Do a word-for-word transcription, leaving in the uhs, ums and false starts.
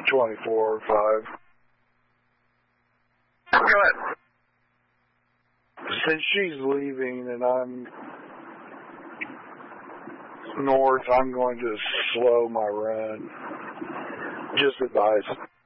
twenty-four or five. Go ahead. Since she's leaving and I'm north, I'm going to slow my run. Just advice.